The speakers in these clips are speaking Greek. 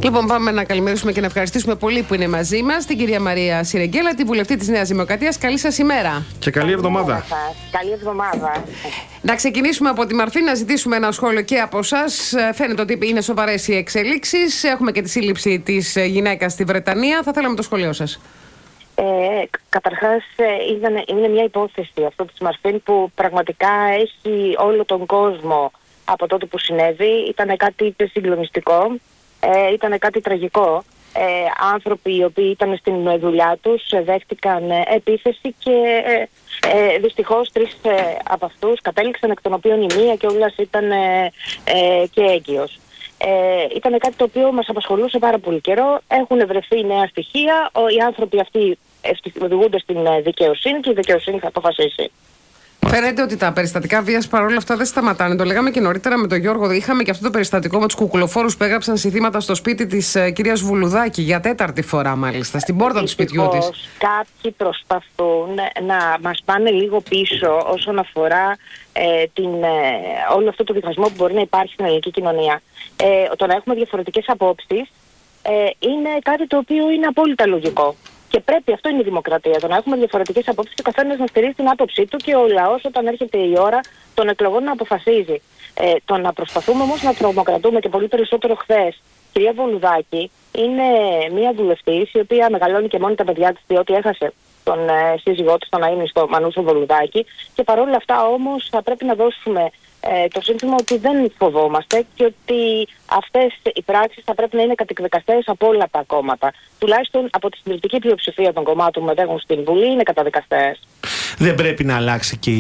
Λοιπόν, πάμε να καλημερίσουμε και να ευχαριστήσουμε πολύ που είναι μαζί μας την κυρία Μαρία Σιρεγγέλα, την βουλευτή της Νέας Δημοκρατίας. Καλή σας ημέρα. Και καλή εβδομάδα. Καλή εβδομάδα. Να ξεκινήσουμε από τη Μαρφή, να ζητήσουμε ένα σχόλιο και από εσάς. Φαίνεται ότι είναι σοβαρές οι εξελίξεις. Έχουμε και τη σύλληψη της γυναίκας στη Βρετανία. Θα θέλαμε το σχόλιο σας. Καταρχάς, είναι μια υπόθεση αυτό της Μαρφίν που πραγματικά έχει όλο τον κόσμο από τότε που συνέβη. Ήταν κάτι συγκλονιστικό, ήταν κάτι τραγικό. Άνθρωποι οι οποίοι ήταν στην δουλειά τους δέχτηκαν επίθεση και δυστυχώς 3 από αυτούς κατέληξαν, εκ των οποίων η μία και όλας ήταν και έγκυος. Ήταν κάτι το οποίο μας απασχολούσε πάρα πολύ καιρό. Έχουν βρεθεί νέα στοιχεία. Οι άνθρωποι αυτοί οδηγούνται στην δικαιοσύνη και η δικαιοσύνη θα αποφασίσει. Φαίνεται ότι τα περιστατικά βίας παρόλα αυτά δεν σταματάνε. Το λέγαμε και νωρίτερα με τον Γιώργο. Είχαμε και αυτό το περιστατικό με τους κουκουλοφόρους που έγραψαν συνθήματα στο σπίτι της κυρίας Βουλουδάκη για 4η φορά, μάλιστα, στην πόρτα του σπιτιού της. Κάποιοι προσπαθούν να μας πάνε λίγο πίσω όσον αφορά όλο αυτό το διχασμό που μπορεί να υπάρχει στην ελληνική κοινωνία. Το να έχουμε διαφορετικές απόψεις είναι κάτι το οποίο είναι απόλυτα λογικό. Και πρέπει, αυτό είναι η δημοκρατία, το να έχουμε διαφορετικές απόψεις και ο καθένας να στηρίζει την άποψή του και ο λαός όταν έρχεται η ώρα των εκλογών να αποφασίζει. Το να προσπαθούμε όμως να τρομοκρατούμε και πολύ περισσότερο χθες. Κυρία Βουλουδάκη είναι μια βουλευτής η οποία μεγαλώνει και μόνη τα παιδιά της, διότι έχασε τον σύζυγό της, τον αείμνηστο Μανούσο Βουλουδάκη, και παρόλα αυτά όμως θα πρέπει να δώσουμε το σύνθημα ότι δεν φοβόμαστε και ότι αυτές οι πράξεις θα πρέπει να είναι καταδικαστές από όλα τα κόμματα. Τουλάχιστον από τη συντριπτική πλειοψηφία των κομμάτων που μετέχουν στην Βουλή είναι καταδικαστές. Δεν πρέπει να αλλάξει και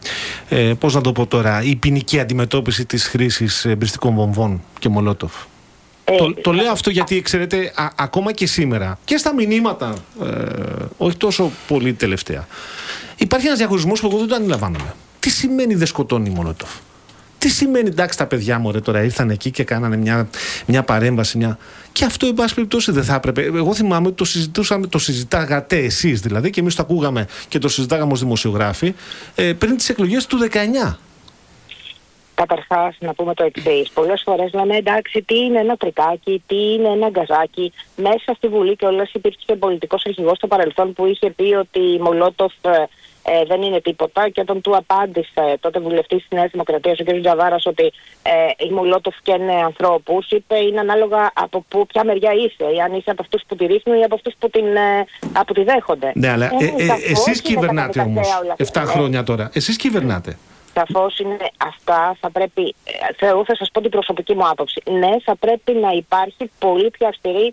η ποινική αντιμετώπιση της χρήσης εμπριστικών βομβών και μολότοφ. Το λέω αυτό γιατί, ξέρετε, ακόμα και σήμερα και στα μηνύματα, όχι τόσο πολύ τελευταία, υπάρχει ένας διαχωρισμός που εγώ δεν το αντιλαμβάνομαι. Τι σημαίνει δεν σκοτώνει η μολότοφ? Τι σημαίνει, εντάξει, τα παιδιά μου τώρα ήρθαν εκεί και κάνανε μια παρέμβαση, και αυτό, εν πάση περιπτώσει, δεν θα έπρεπε. Εγώ θυμάμαι ότι το συζητάγατε εσείς δηλαδή, και εμείς το ακούγαμε και το συζητάγαμε ως δημοσιογράφοι πριν τις εκλογές του 19. Καταρχάς, να πούμε το εξής. Πολλές φορές λέμε, εντάξει, τι είναι ένα τρικάκι, τι είναι ένα γκαζάκι. Μέσα στη Βουλή κιόλας υπήρχε πολιτικός αρχηγός στο παρελθόν που είχε πει ότι η μολότοφ δεν είναι τίποτα, και όταν του απάντησε τότε βουλευτής της Νέας Δημοκρατίας, ο κ. Τζαβάρας, ότι οι μολότοφ καίνε ανθρώπους, είπε είναι ανάλογα από ποια μεριά είσαι, ή αν είσαι από αυτούς που τη ρίχνουν ή από αυτούς που τη δέχονται. Ναι, αλλά εσείς κυβερνάτε όμως 7 χρόνια τώρα. Εσείς κυβερνάτε. Σαφώς είναι αυτά, θα πρέπει, θα σας πω την προσωπική μου άποψη. Ναι, θα πρέπει να υπάρχει πολύ πιο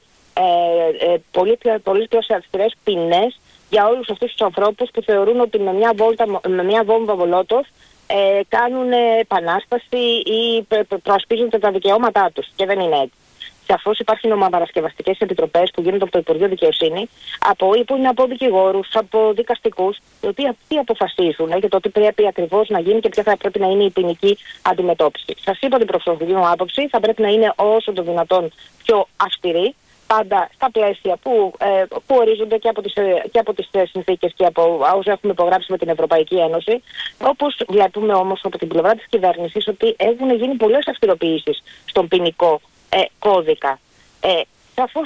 αυστηρές ποινές για όλους αυτούς τους ανθρώπους που θεωρούν ότι με μια βόμβα μολότοφ κάνουν επανάσταση ή προασπίζονται τα δικαιώματά τους, και δεν είναι έτσι. Σαφώς υπάρχουν νομοπαρασκευαστικές επιτροπές που γίνονται από το Υπουργείο Δικαιοσύνη, που είναι από δικηγόρους, από δικαστικούς, οι οποίοι αυτοί αποφασίζουν για το τι πρέπει ακριβώς να γίνει και ποια θα πρέπει να είναι η ποινική αντιμετώπιση. Σας είπα την προσωπική μου άποψη, θα πρέπει να είναι όσο το δυνατόν πιο αυστηρή, πάντα στα πλαίσια που ορίζονται και από τις συνθήκες και από όσα έχουμε υπογράψει με την Ευρωπαϊκή Ένωση. Όπως βλέπουμε όμως από την πλευρά της κυβέρνησης ότι έχουν γίνει πολλές αυστηροποιήσεις στον ποινικό κώδικα. Σαφώς